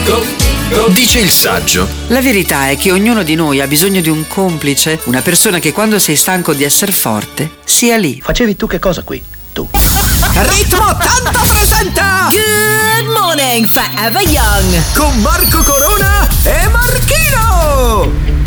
Dice il saggio. La verità è che ognuno di noi ha bisogno di un complice, una persona che quando sei stanco di essere forte sia lì. Facevi tu che cosa qui? Tu. Ritmo 80 presenta Good morning, Forever Young con Marco Corona e Marchino.